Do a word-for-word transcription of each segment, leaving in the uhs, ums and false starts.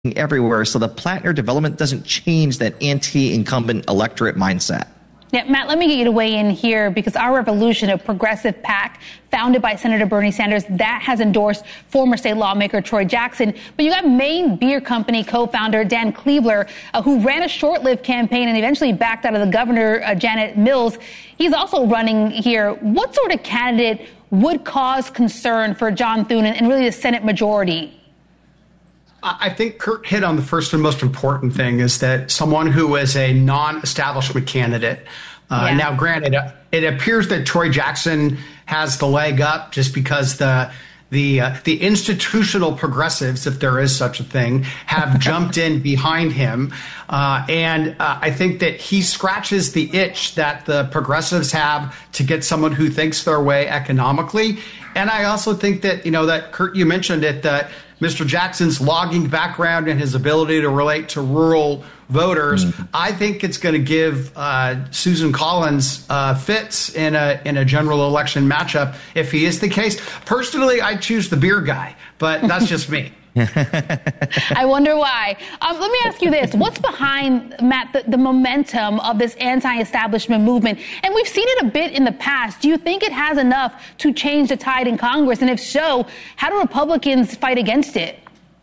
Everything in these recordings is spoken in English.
everywhere. So the Plattner development doesn't change that anti-incumbent electorate mindset. Yeah, Matt, let me get you to weigh in here because Our Revolution, a progressive PAC founded by Senator Bernie Sanders, that has endorsed former state lawmaker Troy Jackson. But you got Maine Beer Company co-founder Dan Cleaver, uh, who ran a short-lived campaign and eventually backed out of the governor, uh, Janet Mills. He's also running here. What sort of candidate would cause concern for John Thune and, and really the Senate majority? I think Kurt hit on the first and most important thing is that someone who is a non-establishment candidate. Uh, yeah. Now, granted, it appears that Troy Jackson has the leg up just because the the uh, the institutional progressives, if there is such a thing, have jumped in behind him. Uh, and uh, I think that he scratches the itch that the progressives have to get someone who thinks their way economically. And I also think that, you know, that Kurt, you mentioned it, that Mister Jackson's logging background and his ability to relate to rural voters, mm-hmm. I think it's going to give uh, Susan Collins uh, fits in a in a general election matchup if he is the case. Personally, I choose the beer guy, but that's just me. I wonder why. Um, let me ask you this. What's behind, Matt, the, the momentum of this anti-establishment movement? And we've seen it a bit in the past. Do you think it has enough to change the tide in Congress? And if so, how do Republicans fight against it?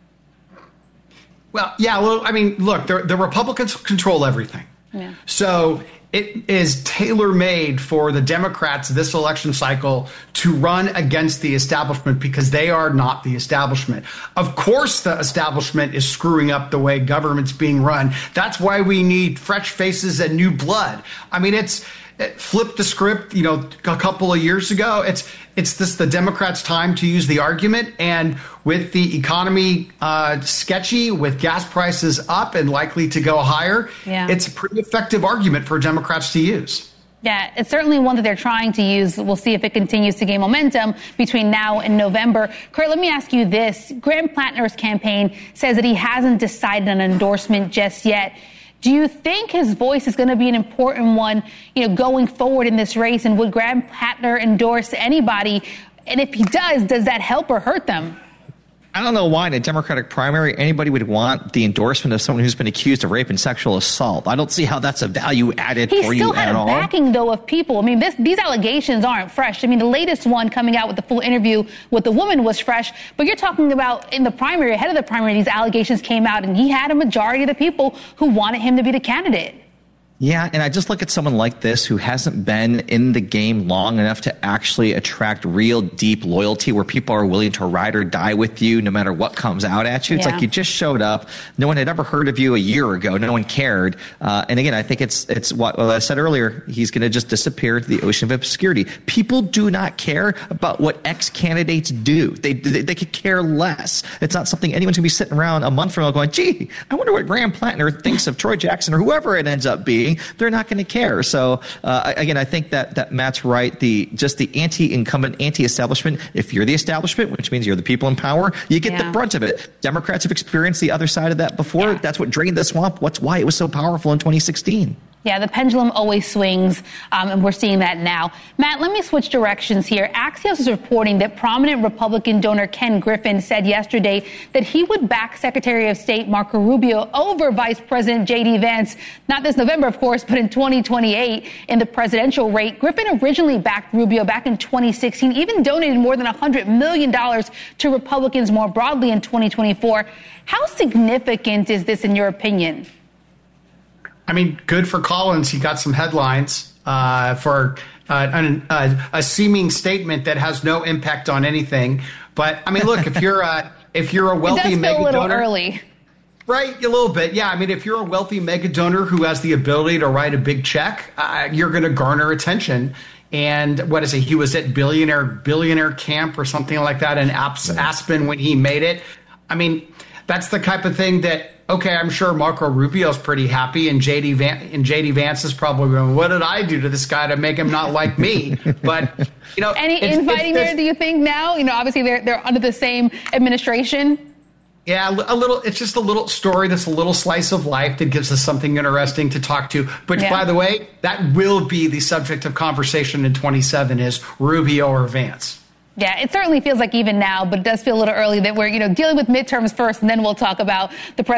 Well, yeah, well, I mean, look, the, the Republicans control everything. Yeah. So it is tailor-made for the Democrats this election cycle to run against the establishment because they are not the establishment. Of course, the establishment is screwing up the way government's being run. That's why we need fresh faces and new blood. I mean, it's it flipped the script, you know, a couple of years ago. It's it's this the Democrats' time to use the argument. And with the economy uh, sketchy, with gas prices up and likely to go higher, yeah. it's a pretty effective argument for Democrats to use. Yeah, it's certainly one that they're trying to use. We'll see if it continues to gain momentum between now and November. Kurt, let me ask you this. Graham Plattner's campaign says that he hasn't decided on an endorsement just yet. Do you think his voice is going to be an important one, you know, going forward in this race? And would Graham Plattner endorse anybody? And if he does, does that help or hurt them? I don't know why in a Democratic primary anybody would want the endorsement of someone who's been accused of rape and sexual assault. I don't see how that's a value added He for you at all. He still had a backing, though, of people. I mean, this, these allegations aren't fresh. I mean, the latest one coming out with the full interview with the woman was fresh. But you're talking about in the primary, ahead of the primary, these allegations came out, and he had a majority of the people who wanted him to be the candidate. Yeah, and I just look at someone like this who hasn't been in the game long enough to actually attract real deep loyalty where people are willing to ride or die with you no matter what comes out at you. It's yeah. like you just showed up. No one had ever heard of you a year ago. No one cared. Uh, and again, I think it's it's what well, I said earlier. He's going to just disappear into the ocean of obscurity. People do not care about what ex-candidates do. They, they, they could care less. It's not something anyone's going to be sitting around a month from now going, gee, I wonder what Graham Plattner thinks of Troy Jackson or whoever it ends up being. They're not going to care. So uh, again, I think that that Matt's right. The just the anti-incumbent, anti-establishment. If you're the establishment, which means you're the people in power, you get yeah. the brunt of it. Democrats have experienced the other side of that before. Yeah. That's what drained the swamp. What's why it was so powerful in twenty sixteen. Yeah, the pendulum always swings, um, and we're seeing that now. Matt, let me switch directions here. Axios is reporting that prominent Republican donor Ken Griffin said yesterday that he would back Secretary of State Marco Rubio over Vice President J D Vance, not this November, of course, but in twenty twenty-eight in the presidential race. Griffin originally backed Rubio back in twenty sixteen, even donated more than one hundred million dollars to Republicans more broadly in twenty twenty-four. How significant is this in your opinion? I mean, good for Collins. He got some headlines uh, for uh, an, uh, a seeming statement that has no impact on anything. But I mean, look, if you're a if you're a wealthy it does feel mega a little donor, early, right? A little bit, yeah. I mean, if you're a wealthy mega donor who has the ability to write a big check, uh, you're going to garner attention. And what is it? He was at billionaire billionaire camp or something like that in Aspen when he made it. I mean, that's the type of thing that. Okay, I'm sure Marco Rubio's pretty happy, and J D Van- and J D Vance is probably going, what did I do to this guy to make him not like me? But, you know. Any it's, infighting it's, there, do you think, now? You know, obviously they're they're under the same administration. Yeah, a little. It's just a little story that's a little slice of life that gives us something interesting to talk to. But yeah. by the way, that will be the subject of conversation in twenty-seven is Rubio or Vance. Yeah, it certainly feels like even now, but it does feel a little early that we're, you know, dealing with midterms first, and then we'll talk about the president.